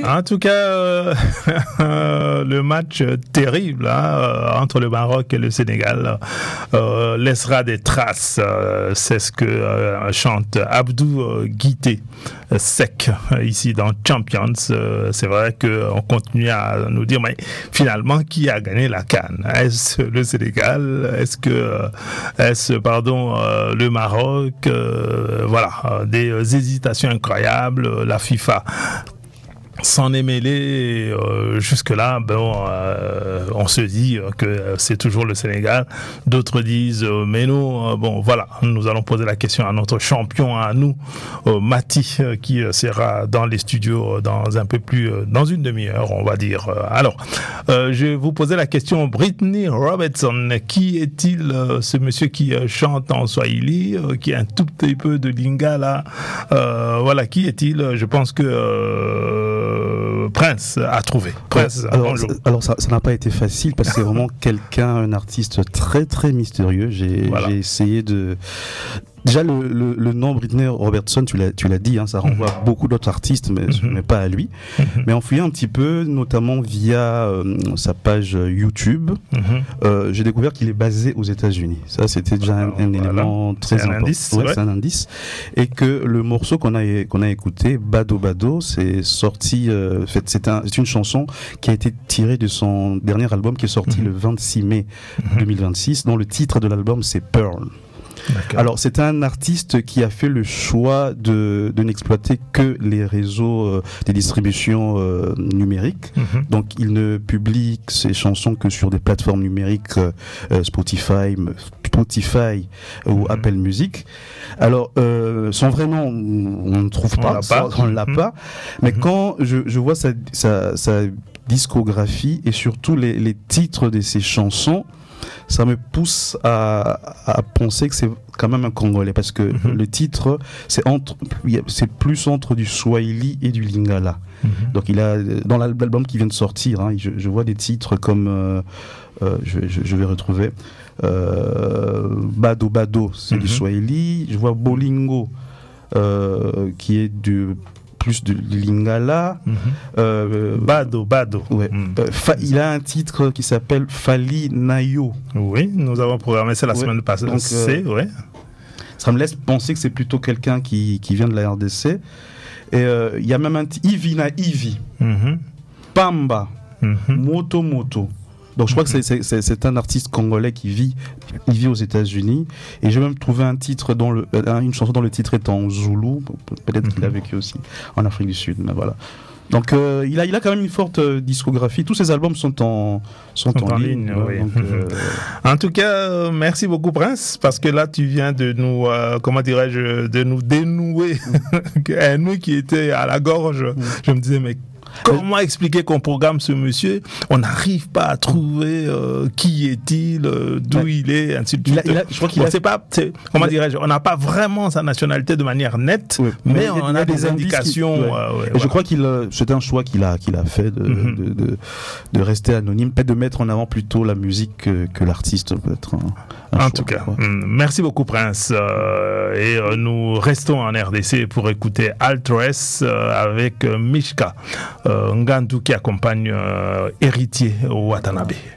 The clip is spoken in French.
En tout cas, le match terrible entre le Maroc et le Sénégal laissera des traces. C'est ce que chante Abdou Guité Sec ici dans Champions. C'est vrai qu'on continue à nous dire, mais finalement, qui a gagné la CAN? Est-ce le Sénégal? Est-ce le Maroc? Voilà, des hésitations incroyables. La FIFA s'en est mêlé. Jusque-là, on se dit que c'est toujours le Sénégal. D'autres disent, mais nous, voilà, nous allons poser la question à notre champion, à nous, Mati, qui sera dans les studios dans une demi-heure, on va dire. Alors, je vais vous poser la question, Britney Robertson, qui est-il, ce monsieur qui chante en Swahili, qui a un tout petit peu de lingala, voilà, qui est-il? Je pense que Prince a trouvé. Prince, alors ça n'a pas été facile parce que c'est vraiment un artiste très très mystérieux. J'ai essayé de... Déjà, le nom Britney Robertson, tu l'as dit, ça renvoie à beaucoup d'autres artistes, mais pas à lui. Mais en fouillant un petit peu, notamment via sa page YouTube, j'ai découvert qu'il est basé aux États-Unis. Ça, c'était déjà un élément très important. C'est un indice. Et que le morceau qu'on a écouté, Bado Bado, c'est sorti. C'est une chanson qui a été tirée de son dernier album qui est sorti le 26 mai 2026, dont le titre de l'album c'est Pearl. D'accord. Alors, c'est un artiste qui a fait le choix de n'exploiter que les réseaux des distributions numériques. Donc, il ne publie ses chansons que sur des plateformes numériques Spotify ou Apple Music. Alors, son vrai nom, on ne trouve pas, on l'a pas. Mais quand je vois sa discographie et surtout les titres de ses chansons, ça me pousse à penser que c'est quand même un Congolais parce que le titre c'est plus entre du Swahili et du Lingala. Donc il a dans l'album qui vient de sortir, je vois des titres comme je vais retrouver Bado Bado, c'est du Swahili. Je vois Bolingo qui est plus de Lingala. Bado. Ouais. Il a un titre qui s'appelle Fali Nayo. Oui, nous avons programmé ça la semaine passée. Donc, ça me laisse penser que c'est plutôt quelqu'un qui vient de la RDC. Et il y a même un Ivi na Ivi. Pamba. Moto. Donc je crois que c'est un artiste congolais qui vit aux États-Unis, et j'ai même trouvé un titre une chanson dont le titre est en zoulou. Peut-être qu'il a vécu aussi en Afrique du Sud, mais voilà. Donc il a quand même une forte discographie. Tous ses albums sont en ligne. Oui. Donc, en tout cas, merci beaucoup Prince, parce que là tu viens de nous, de nous dénouer un nœud qui était à la gorge. Je me disais, mais comment expliquer qu'on programme ce monsieur? On n'arrive pas à trouver qui est-il, d'où il est, ainsi de suite. Je crois qu'il on n'a pas vraiment sa nationalité de manière nette, mais on a des indications. Je crois c'est un choix qu'il a fait de rester anonyme, peut-être de mettre en avant plutôt la musique que l'artiste, peut-être. En tout cas, merci beaucoup Prince. Et nous restons en RDC pour écouter Altress avec Mishka Ngandu qui accompagne Héritier Watanabe.